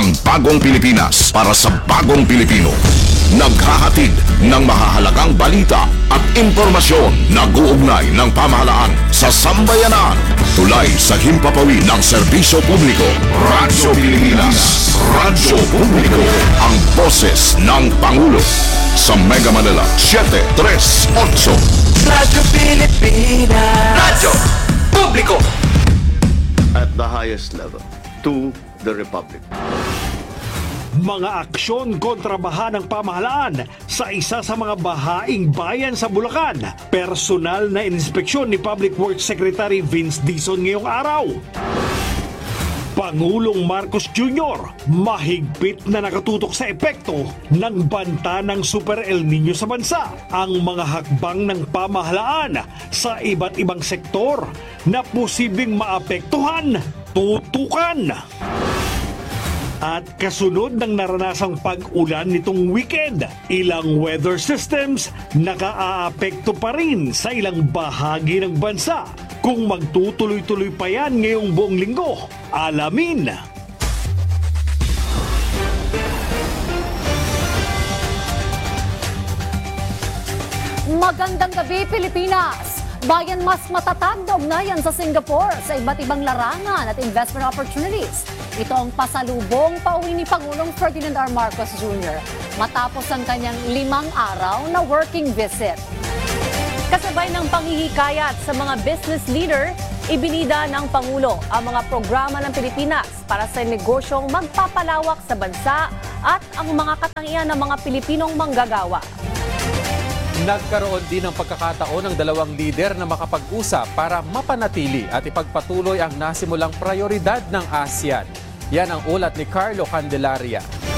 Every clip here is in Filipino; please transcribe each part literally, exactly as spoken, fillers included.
ng bagong Pilipinas para sa bagong Pilipino. Naghahatid ng mahahalagang balita at impormasyon na guugnay ng pamahalaan sa sambayanan. Tulay sa himpapawid ng serbisyo publiko. Radyo Pilipinas. Radyo Publiko. Ang boses ng Pangulo. Sa Mega Manila, seven three eight. Radyo Pilipinas. Radyo Publiko. At the highest level, to the Republic. Mga aksyon kontra baha ng pamahalaan sa isa sa mga bahaing bayan sa Bulacan. Personal na inspeksyon ni Public Works Secretary Vince Dizon ngayong araw. Pangulong Marcos Junior mahigpit na nakatutok sa epekto ng banta ng Super El Nino sa bansa. Ang mga hakbang ng pamahalaan sa iba't ibang sektor na posibleng maapektuhan, tutukan. At kasunod ng naranasang pag-ulan nitong weekend, ilang weather systems nakaaapekto pa rin sa ilang bahagi ng bansa. Kung magtutuloy-tuloy pa yan ngayong buong linggo, alamin. Magandang gabi, Pilipinas! Bayan mas matatag na ugnayan sa Singapore sa iba't ibang larangan at investment opportunities. Ito ang pasalubong pauwi ni Pangulong Ferdinand R. Marcos Junior matapos ang kanyang limang araw na working visit. Kasabay ng panghihikayat sa mga business leader, ibinida ng Pangulo ang mga programa ng Pilipinas para sa negosyong magpapalawak sa bansa at ang mga katangian ng mga Pilipinong manggagawa. Nagkaroon din ng pagkakataon ng dalawang lider na makapag-usap para mapanatili at ipagpatuloy ang nasimulang prioridad ng ASEAN. Yan ang ulat ni Carlo Candelaria.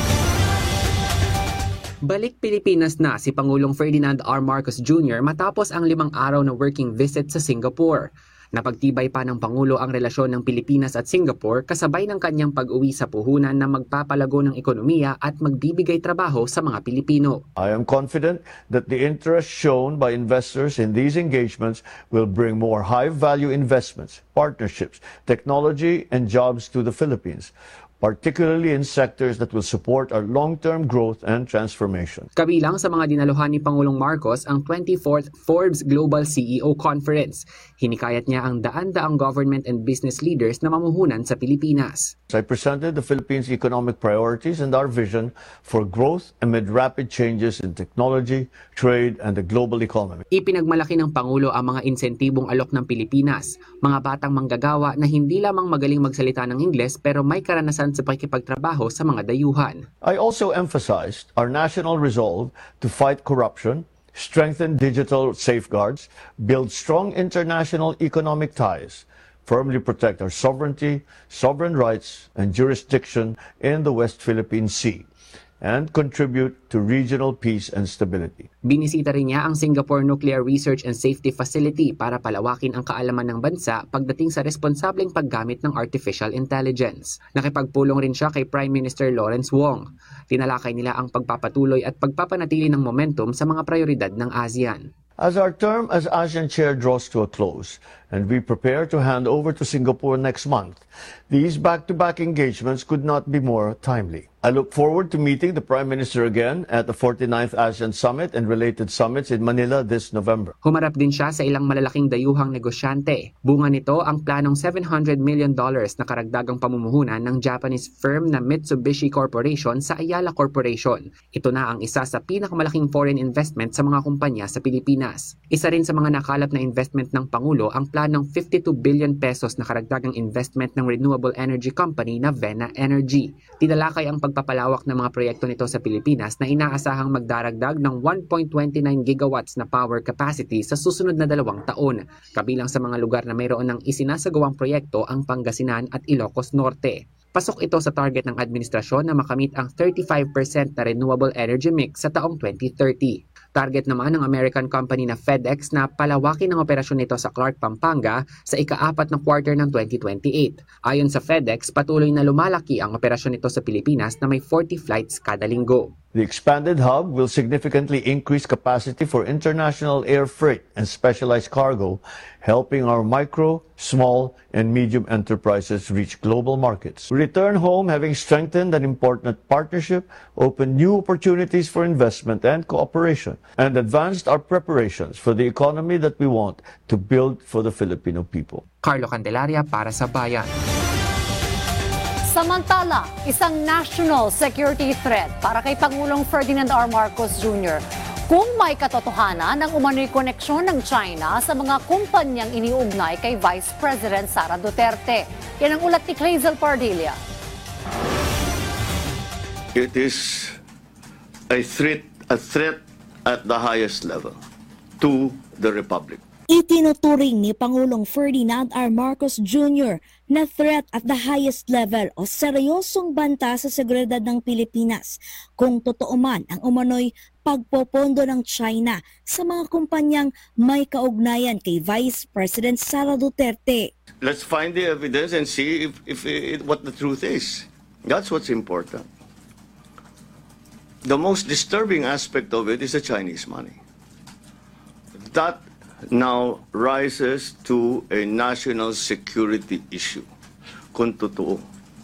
Balik Pilipinas na si Pangulong Ferdinand R. Marcos Junior matapos ang limang araw na working visit sa Singapore. Napagtibay pa ng Pangulo ang relasyon ng Pilipinas at Singapore kasabay ng kanyang pag-uwi sa puhunan na magpapalago ng ekonomiya at magbibigay trabaho sa mga Pilipino. I am confident that the interest shown by investors in these engagements will bring more high-value investments, partnerships, technology, and jobs to the Philippines, particularly in sectors that will support our long-term growth and transformation. Kabilang sa mga dinaluhan ni Pangulong Marcos ang twenty-fourth Forbes Global C E O Conference. Hinikayat niya ang daan-daang government and business leaders na mamuhunan sa Pilipinas. I presented the Philippines' economic priorities and our vision for growth amid rapid changes in technology, trade, and the global economy. Ipinagmalaki ng Pangulo ang mga insentibong alok ng Pilipinas, mga batang manggagawa na hindi lamang magaling magsalita ng Ingles pero may karanasan sa pakikipagtrabaho sa mga dayuhan. I also emphasized our national resolve to fight corruption, strengthen digital safeguards, build strong international economic ties, firmly protect our sovereignty, sovereign rights, and jurisdiction in the West Philippine Sea, and contribute to regional peace and stability. Binisita rin niya ang Singapore Nuclear Research and Safety Facility para palawakin ang kaalaman ng bansa pagdating sa responsableng paggamit ng artificial intelligence. Nakipagpulong rin siya kay Prime Minister Lawrence Wong. Tinalakay nila ang pagpapatuloy at pagpapanatili ng momentum sa mga prioridad ng ASEAN. As our term as ASEAN Chair draws to a close and we prepare to hand over to Singapore next month, these back-to-back engagements could not be more timely. I look forward to meeting the Prime Minister again at the forty-ninth ASEAN Summit and related summits in Manila this November. Humarap din siya sa ilang malalaking dayuhang negosyante. Bunga nito ang planong seven hundred million dollars na karagdagang pamumuhunan ng Japanese firm na Mitsubishi Corporation sa Ayala Corporation. Ito na ang isa sa pinakamalaking foreign investment sa mga kumpanya sa Pilipinas. Isa rin sa mga nakalap na investment ng Pangulo ang planong fifty-two billion pesos na karagdagang investment ng renewable energy company na Vena Energy. Tinalakay ang pagpapalawak ng mga proyekto nito sa Pilipinas na inaasahang magdaragdag ng one point two nine gigawatts na power capacity sa susunod na dalawang taon. Kabilang sa mga lugar na mayroon ng isinasagawang proyekto ang Pangasinan at Ilocos Norte. Pasok ito sa target ng administrasyon na makamit ang thirty-five percent na renewable energy mix sa taong twenty thirty. Target naman ng American company na FedEx na palawakin ang operasyon nito sa Clark, Pampanga sa ikaapat na quarter ng twenty twenty-eight. Ayon sa FedEx, patuloy na lumalaki ang operasyon nito sa Pilipinas na may forty flights kada linggo. The expanded hub will significantly increase capacity for international air freight and specialized cargo, helping our micro, small, and medium enterprises reach global markets. We return home having strengthened an important partnership, opened new opportunities for investment and cooperation, and advanced our preparations for the economy that we want to build for the Filipino people. Carlo Candelaria para sa Bayan. Samantala, isang national security threat para kay Pangulong Ferdinand R. Marcos Junior Kung may katotohanan ng umano'y koneksyon ng China sa mga kumpanyang iniugnay kay Vice President Sara Duterte. Yan ang ulat ni Clazel Pardilla. It is a threat, a threat at the highest level to the Republic. Itinuturing ni Pangulong Ferdinand R. Marcos Junior na threat at the highest level o seryosong banta sa seguridad ng Pilipinas kung totoo man ang umano'y pagpopondo ng China sa mga kumpanyang may kaugnayan kay Vice President Sara Duterte. Let's find the evidence and see if, if it, what the truth is. That's what's important. The most disturbing aspect of it is the Chinese money. That now rises to a national security issue, kung totoo.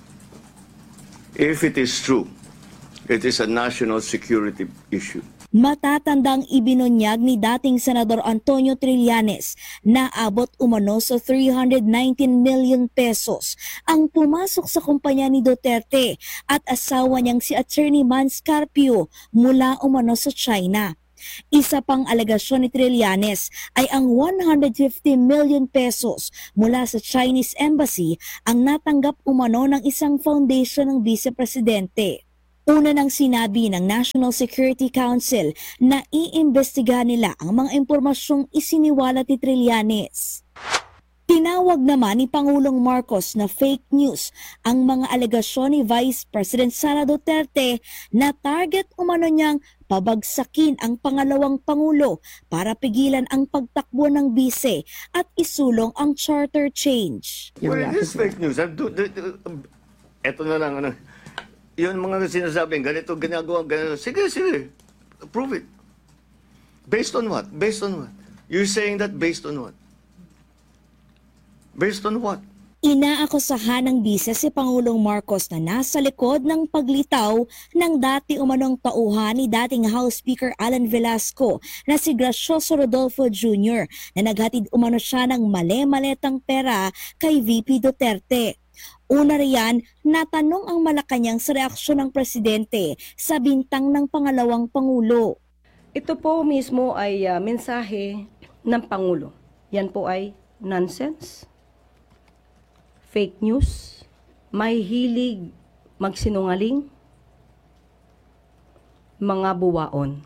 If it is true, it is a national security issue. Matatandang ibinunyag ni dating Senador Antonio Trillanes na abot umano sa three hundred nineteen million pesos ang pumasok sa kumpanya ni Duterte at asawa niyang si Attorney Man Scarpio mula umano sa China. Isa pang alegasyon ni Trillanes ay ang one hundred fifty million pesos mula sa Chinese Embassy ang natanggap umano ng isang foundation ng Vice Presidente. Una nang sinabi ng National Security Council na iimbestigahan nila ang mga impormasyong isiniwalat ni Trillanes. Tinawag naman ni Pangulong Marcos na fake news ang mga alegasyon ni Vice President Sara Duterte na target umano niyang pabagsakin ang pangalawang Pangulo para pigilan ang pagtakbo ng bise at isulong ang charter change. Well, it is fake news. Ito na lang, ano, yun mga sinasabing, ganito, ginagawa, ganito. Sige, sige, prove it. Based on what? Based on what? You're saying that based on what? Based on what? Inaakusahan ng bise si Pangulong Marcos na nasa likod ng paglitaw ng dati umanong tauhan ni dating House Speaker Alan Velasco na si Gracioso Rodolfo Junior na naghatid umano siya ng mali-maletang pera kay V P Duterte. Una riyan, natanong ang Malacanang sa reaksyon ng presidente sa bintang ng pangalawang Pangulo. Ito po mismo ay uh, mensahe ng Pangulo. Yan po ay nonsense, fake news, may hilig magsinungaling, mga buwaon.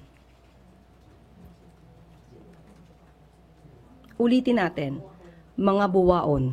Ulitin natin, mga buwaon.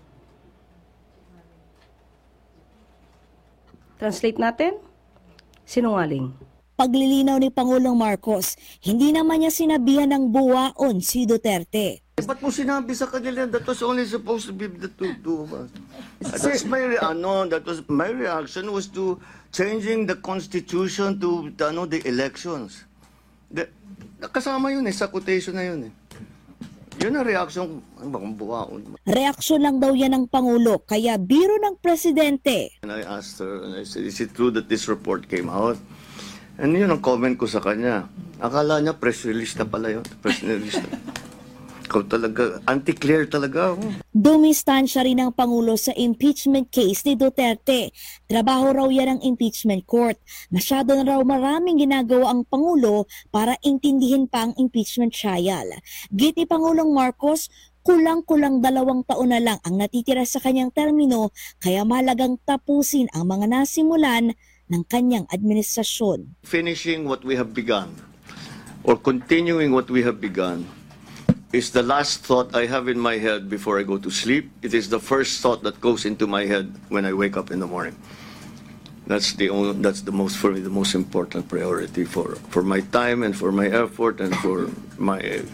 Translate natin, sinungaling. Paglilinaw ni Pangulong Marcos, hindi naman niya sinabihan ng buwaon si Duterte. Ba't mo sinabi sa kanila that was only supposed to be the two, two of us? That's my, re- ano, that was, my reaction was to changing the constitution to, to ano, the elections. The, kasama yun eh, sa quotation na yun eh. Yun ang reaction, ang buwaon. Reaksyon lang daw yan ng Pangulo, kaya biro ng Presidente. And I asked her, and I said, is it true that this report came out? And yun ang comment ko sa kanya. Akala niya press release na pala yun. Press release na. Ikaw talaga, anti-clear talaga ako. Dumistansya rin ng Pangulo sa impeachment case ni Duterte. Trabaho raw yan ng impeachment court. Masyado na raw maraming ginagawa ang Pangulo para intindihin pa ang impeachment trial. Git ni Pangulong Marcos, kulang-kulang dalawang taon na lang ang natitira sa kanyang termino, kaya mahalagang tapusin ang mga nasimulan ng kanyang administrasyon. Finishing what we have begun, or continuing what we have begun, is the last thought I have in my head before I go to sleep. It is the first thought that goes into my head when I wake up in the morning. That's the only, that's the most, for me, the most important priority for, for my time and for my effort and for my,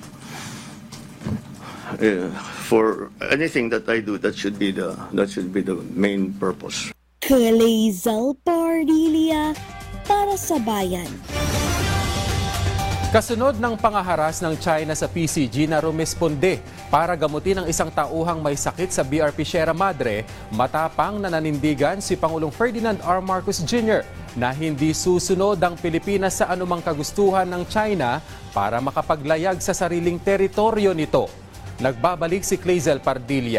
uh, for anything that I do. That should be the, that should be the main purpose. Clazel Pardilla para sa bayan. Kasunod ng pangaharas ng China sa P C G na rumesponde para gamutin ang isang tauhang may sakit sa B R P Sierra Madre, matapang na nanindigan si Pangulong Ferdinand R. Marcos Junior na hindi susunod ang Pilipinas sa anumang kagustuhan ng China para makapaglayag sa sariling teritoryo nito. Nagbabalik si Clazel Pardilla.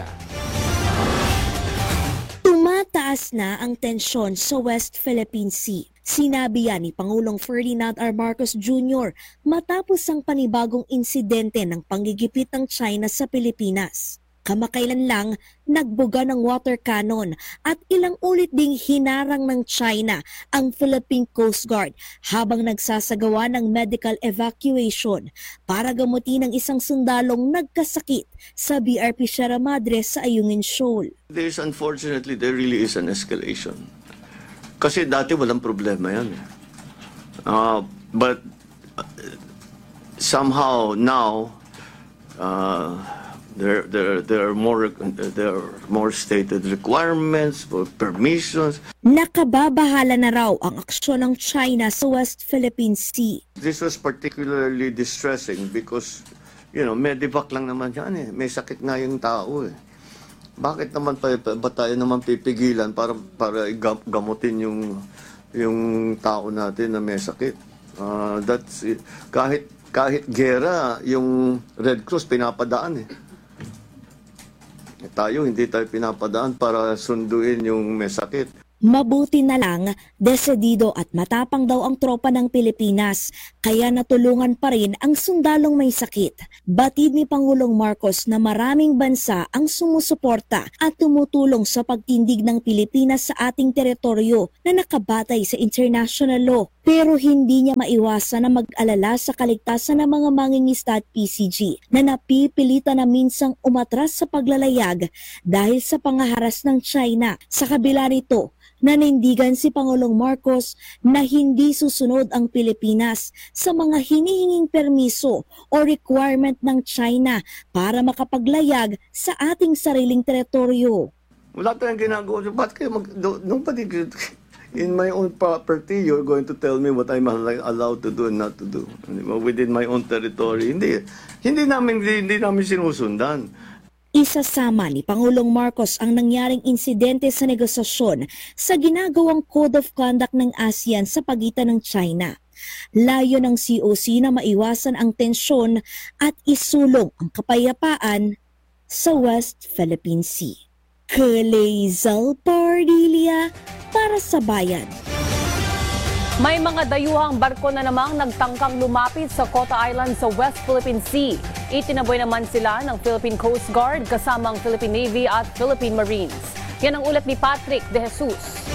Tumataas na ang tensyon sa West Philippine Sea. Sinabi yan ni Pangulong Ferdinand R. Marcos Junior matapos ang panibagong insidente ng panggigipit ng China sa Pilipinas. Kamakailan lang, nagbuga ng water cannon at ilang ulit ding hinarang ng China ang Philippine Coast Guard habang nagsasagawa ng medical evacuation para gamutin ang isang sundalong nagkasakit sa B R P Sierra Madre sa Ayungin Shoal. There is unfortunately, there really is an escalation. Kasi dati walang problema yan. Uh, but uh, somehow now, uh, There, there, there are more, there are more stated requirements for permissions. Nakababahala na raw ang aksyon ng China sa West Philippine Sea. This was particularly distressing because, you know, medivac lang naman yan eh. May sakit nga yung tao eh. Bakit naman pa, ba tayo naman pipigilan para, para gamutin yung, yung tao natin na may sakit? Uh, that's, kahit, kahit gera, yung Red Cross pinapadaan eh. Tayo, hindi tayo pinapadaan para sunduin yung may sakit. Mabuti na lang, desidido at matapang daw ang tropa ng Pilipinas, kaya natulungan pa rin ang sundalong may sakit. Batid ni Pangulong Marcos na maraming bansa ang sumusuporta at tumutulong sa pagtindig ng Pilipinas sa ating teritoryo na nakabatay sa international law. Pero hindi niya maiwasan na mag-alala sa kaligtasan ng mga mangingisda at P C G na napipilitan na minsang umatras sa paglalayag dahil sa pangaharas ng China. Sa kabila nito, nanindigan si Pangulong Marcos na hindi susunod ang Pilipinas sa mga hinihinging permiso o requirement ng China para makapaglayag sa ating sariling teritoryo. Wala tayong ginagawa. Ba't kayo mag... Nobody... In my own property, you're going to tell me what I'm allowed to do and not to do within my own territory. Hindi, hindi namin, hindi, hindi namin sinusundan. Isasama ni Pangulong Marcos ang nangyaring insidente sa negosasyon sa ginagawang Code of Conduct ng ASEAN sa pagitan ng China. Layo ng C O C na maiwasan ang tensyon at isulong ang kapayapaan sa West Philippine Sea. Clazel Pardilla para sa bayan. May mga dayuhang barko na namang nagtangkang lumapit sa Kota Island sa West Philippine Sea. Itinaboy naman sila ng Philippine Coast Guard kasamang Philippine Navy at Philippine Marines. Yan ang ulat ni Patrick De Jesus.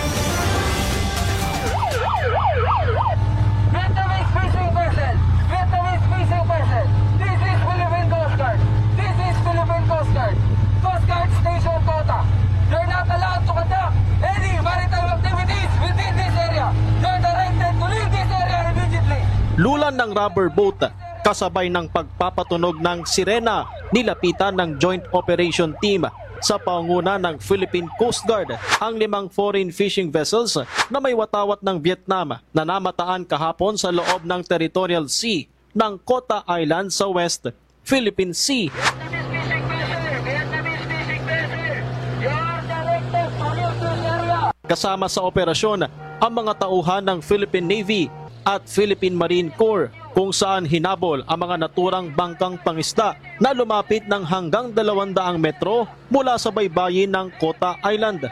Vietnamese fishing vessel! Vietnamese fishing vessel! This is Philippine Coast Guard! This is Philippine Coast Guard! Coast Guard Station Kota! They're not allowed to conduct any maritime activities within this area! They're directed to leave this area immediately! Lulan ng rubber boat kasabay ng pagpapatunog ng sirena, nilapitan ng Joint Operation Team sa panguna ng Philippine Coast Guard ang limang foreign fishing vessels na may watawat ng Vietnam na namataan kahapon sa loob ng territorial sea ng Kota Island sa West Philippine Sea. Vietnamese fishing vessel! Vietnamese fishing vessel! You are directed to leave this area! Kasama sa operasyon ang mga tauhan ng Philippine Navy at Philippine Marine Corps kung saan hinabol ang mga naturang bangkang pangisda na lumapit ng hanggang dalawang daang metro mula sa baybayin ng Kota Island.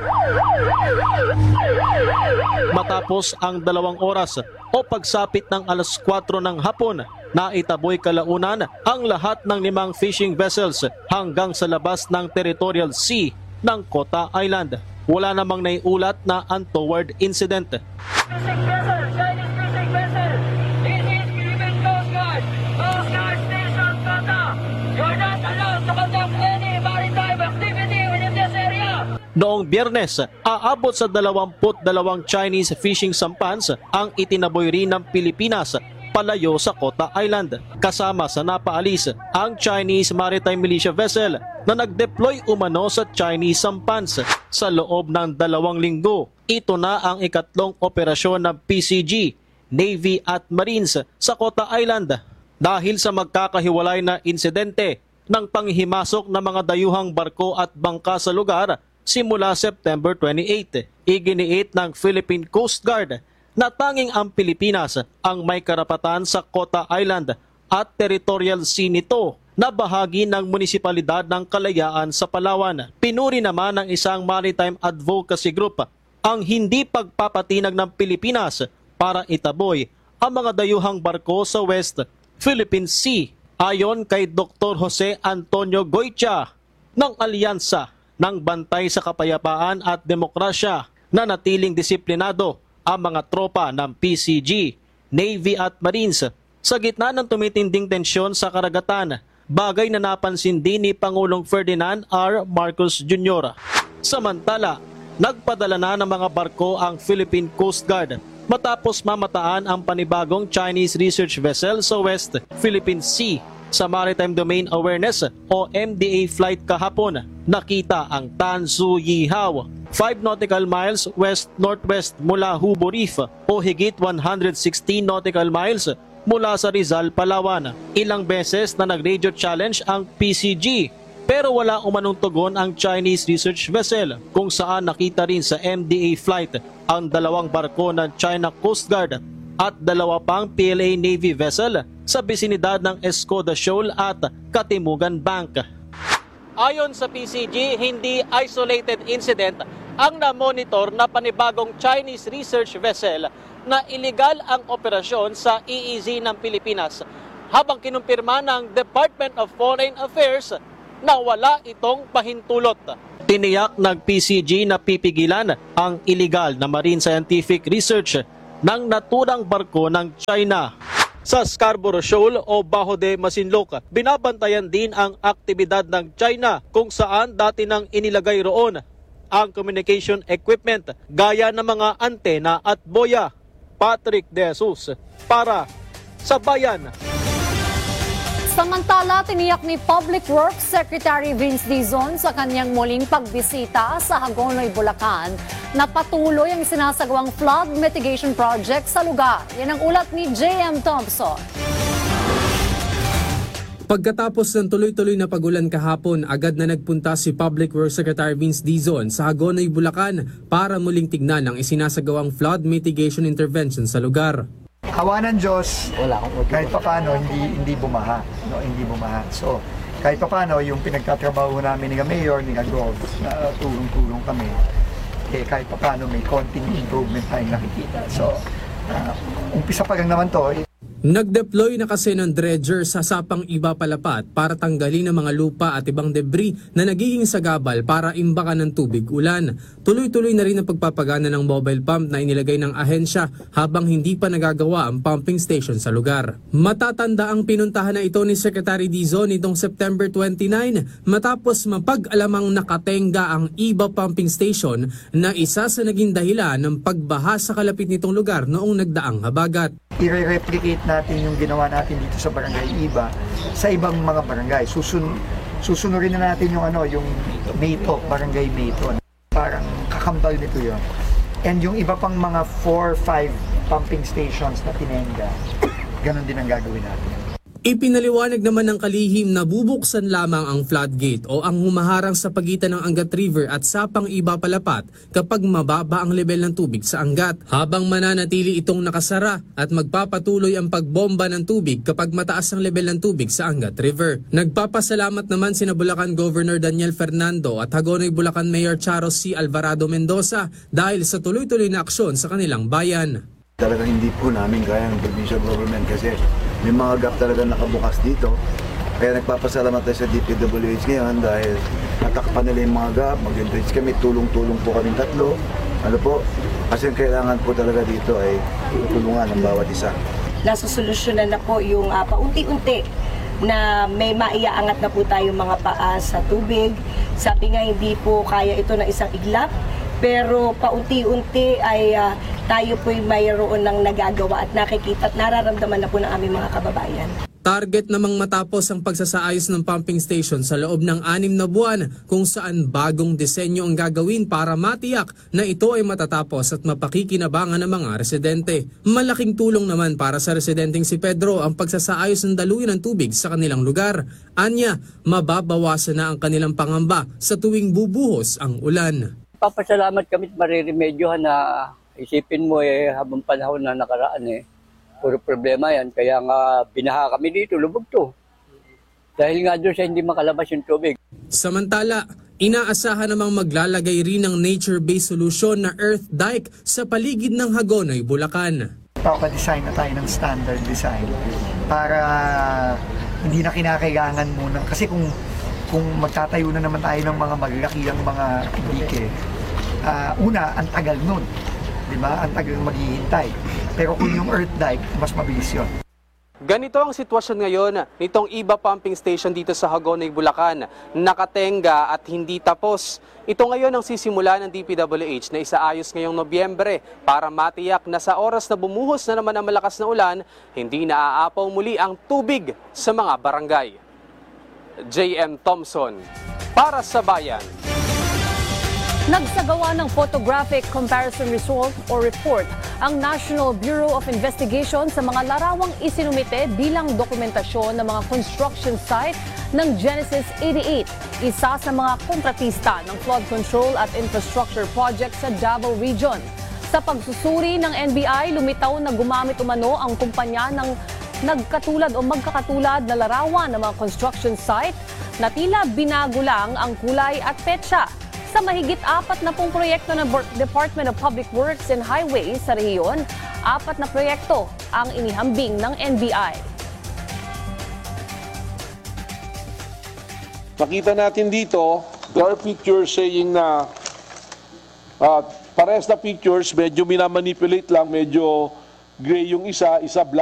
Matapos ang dalawang oras o pagsapit ng alas kwatro ng hapon, naitaboy kalaunan ang lahat ng limang fishing vessels hanggang sa labas ng territorial sea ng Kota Island. Wala namang naiulat na untoward incident. Fishing vessel! Chinese fishing vessel! This is Philippine Coast Guard! Coast Guard Station Kota! You're not allowed to conduct any maritime activity within this area! Noong Biyernes, aabot sa dalawampu't dalawang Chinese fishing sampans ang itinaboy rin ng Pilipinas palayo sa Kota Island. Kasama sa napaalis ang Chinese Maritime Militia Vessel na nag-deploy umano sa Chinese sampans sa loob ng dalawang linggo. Ito na ang ikatlong operasyon ng P C G, Navy at Marines sa Kota Island dahil sa magkakahiwalay na insidente ng panghihimasok ng mga dayuhang barko at bangka sa lugar simula September twenty-eighth. Iginiit ng Philippine Coast Guard na tanging ang Pilipinas ang may karapatan sa Kota Island at territorial sea nito na bahagi ng munisipalidad ng Kalayaan sa Palawan. Pinuri naman ng isang maritime advocacy group ang hindi pagpapatinag ng Pilipinas para itaboy ang mga dayuhang barko sa West Philippine Sea. Ayon kay Doctor Jose Antonio Goitia ng Alyansa ng Bantay sa Kapayapaan at Demokrasya na natiling disiplinado ang mga tropa ng P C G, Navy at Marines sa gitna ng tumitinding tensyon sa karagatan, bagay na napansin din ni Pangulong Ferdinand R. Marcos Junior Samantala, nagpadala na ng mga barko ang Philippine Coast Guard matapos mamataan ang panibagong Chinese research vessel sa West Philippine Sea. Sa Maritime Domain Awareness o M D A flight kahapon, nakita ang Tan Su Yihaw, five nautical miles west-northwest mula Hubo Reef o higit one hundred sixteen nautical miles mula sa Rizal, Palawan. Ilang beses na nag-radio challenge ang P C G pero wala umanong tugon ang Chinese research vessel, kung saan nakita rin sa M D A flight ang dalawang barko ng China Coast Guard at dalawa pang P L A Navy vessel sa bisinidad ng Escoda Shoal at Katimugan Bank. Ayon sa P C G, hindi isolated incident ang na-monitor na panibagong Chinese research vessel na iligal ang operasyon sa E E Z ng Pilipinas, habang kinumpirma ng Department of Foreign Affairs na wala itong pahintulot. Tiniyak ng P C G na pipigilan ang illegal na marine scientific research ng naturang barko ng China. Sa Scarborough Shoal o Bajo de Masinloc, binabantayan din ang aktibidad ng China kung saan dati nang inilagay roon ang communication equipment gaya ng mga antena at boya. Patrick De Jesus para sa Bayan. Samantala, tiniyak ni Public Works Secretary Vince Dizon sa kanyang muling pagbisita sa Hagonoy, Bulacan na patuloy ang sinasagawang flood mitigation project sa lugar. Yan ang ulat ni J M Thompson. Pagkatapos ng tuloy-tuloy na pagulan kahapon, agad na nagpunta si Public Works Secretary Vince Dizon sa Hagonoy, Bulacan para muling tignan ang isinasagawang flood mitigation intervention sa lugar. Awa ng Diyos, kahit paano hindi hindi bumaha, no, hindi bumaha. So, kahit paano yung pinagtatrabaho namin ni Mayor, ni Gov, na tulong-tulong kami, eh kahit paano may konting improvement tayong nakikita. So, uh, umpisa pa lang naman to. Nag-deploy na kasi ng dredger sa Sapang Iba Palapat para tanggalin ang mga lupa at ibang debris na nagiging sagabal para imbakan ng tubig ulan. Tuloy-tuloy na rin ang pagpapagana ng mobile pump na inilagay ng ahensya habang hindi pa nagagawa ang pumping station sa lugar. Matatanda ang pinuntahan na ito ni Secretary Dizon nitong September twenty-nine matapos mapag-alamang nakatenga ang Iba Pumping Station na isa sa naging dahilan ng pagbaha sa kalapit nitong lugar noong nagdaang habagat. I-replicate natin yung ginawa natin dito sa Barangay Iba sa ibang mga barangay. Susun susunurin na natin yung ano, yung Mayto, Barangay Mayto. Parang kakambal nito yun. And yung iba pang mga four five pumping stations na tinenga, ganun din ang gagawin natin. Ipinaliwanag naman ng kalihim na bubuksan lamang ang floodgate o ang humaharang sa pagitan ng Angat River at Sapang Iba Palapat kapag mababa ang level ng tubig sa Angat, habang mananatili itong nakasara at magpapatuloy ang pagbomba ng tubig kapag mataas ang level ng tubig sa Angat River. Nagpapasalamat naman sina Bulacan Governor Daniel Fernando at Hagonoy Bulacan Mayor Charo C. Alvarado Mendoza dahil sa tuloy-tuloy na aksyon sa kanilang bayan. Talagang hindi po namin kaya ng provincial government kasi may mga gap talaga nakabukas dito. Kaya nagpapasalamat tayo sa D P W H ngayon dahil natakpan nila yung mga gap, mag-encourage kami, tulong-tulong po kami tatlo. Ano po, kasi ang kailangan po talaga dito ay tulungan ng bawat isa. Nasusolusyonan na po yung uh, paunti-unti na may maiaangat na po tayo mga paa sa tubig. Sabi nga hindi po kaya ito na isang iglap. pero paunti-unti ay uh, tayo po'y mayroon ng nagagawa at nakikita at nararamdaman na po ng aming mga kababayan. Target namang matapos ang pagsasaayos ng pumping station sa loob ng anim na buwan kung saan bagong disenyo ang gagawin para matiyak na ito ay matatapos at mapakikinabangan ng mga residente. Malaking tulong naman para sa residenteng si Pedro ang pagsasaayos ng daluyan ng tubig sa kanilang lugar. Anya, mababawasan na ang kanilang pangamba sa tuwing bubuhos ang ulan. Papasalamat kami at mariremedyohan na isipin mo eh habang panahon na nakaraan eh. Puro problema yan, kaya nga binaha kami dito, lubog to. Dahil nga doon sa hindi makalabas yung tubig. Samantala, inaasahan namang maglalagay rin ng nature-based solusyon na earth dike sa paligid ng Hagonoy, Bulacan. Papa-design na tayo ng standard design para hindi na kinakailangan muna. Kasi kung, kung magtatayo na naman tayo ng mga malalakiyang mga dike, uh, una, ang tagal nun. Diba? Ang tagal maghihintay. Pero kung yung earth dike, mas mabilis yun. Ganito ang sitwasyon ngayon nitong Iba Pumping Station dito sa Hagonoy, Bulacan. Nakatenga at hindi tapos. Ito ngayon ang sisimula ng D P W H na isaayos ngayong Nobyembre para matiyak na sa oras na bumuhos na naman ang malakas na ulan, hindi naaapaw muli ang tubig sa mga barangay. J M Thompson, para sa Bayan. Nagsagawa ng photographic comparison result or report ang National Bureau of Investigation sa mga larawang isinumite bilang dokumentasyon ng mga construction site ng Genesis eighty-eight, isa sa mga kontratista ng flood control at infrastructure project sa Davao Region. Sa pagsusuri ng N B I, lumitaw na gumamit umano ang kumpanya ng nagkatulad o magkakatulad na larawan ng mga construction site na tila binago lang ang kulay at petsa. Sa mahigit apat na pong proyekto ng Department of Public Works and Highways sa rehiyon, apat na proyekto ang inihambing ng N B I. Makita natin dito, there are pictures saying na uh, parehas na pictures, medyo minamanipulate lang, medyo gray yung isa, isa black.